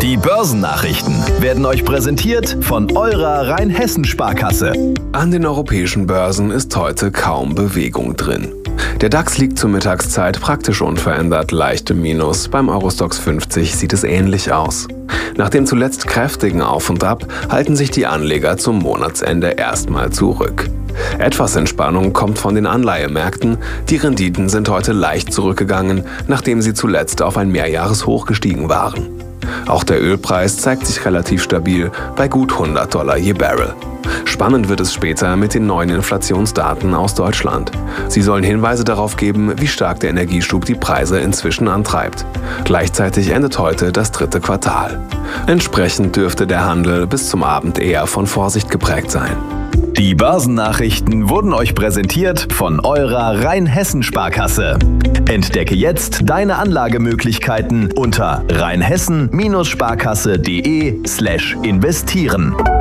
Die Börsennachrichten werden euch präsentiert von eurer Rheinhessen-Sparkasse. An den europäischen Börsen ist heute kaum Bewegung drin. Der DAX liegt zur Mittagszeit praktisch unverändert leicht im Minus. Beim Eurostoxx 50 sieht es ähnlich aus. Nach dem zuletzt kräftigen Auf und Ab halten sich die Anleger zum Monatsende erstmal zurück. Etwas Entspannung kommt von den Anleihemärkten. Die Renditen sind heute leicht zurückgegangen, nachdem sie zuletzt auf ein Mehrjahreshoch gestiegen waren. Auch der Ölpreis zeigt sich relativ stabil bei gut $100 je Barrel. Spannend wird es später mit den neuen Inflationsdaten aus Deutschland. Sie sollen Hinweise darauf geben, wie stark der Energieschub die Preise inzwischen antreibt. Gleichzeitig endet heute das 3. Quartal. Entsprechend dürfte der Handel bis zum Abend eher von Vorsicht geprägt sein. Die Börsennachrichten wurden euch präsentiert von eurer Rheinhessen-Sparkasse. Entdecke jetzt deine Anlagemöglichkeiten unter rheinhessen-sparkasse.de/investieren.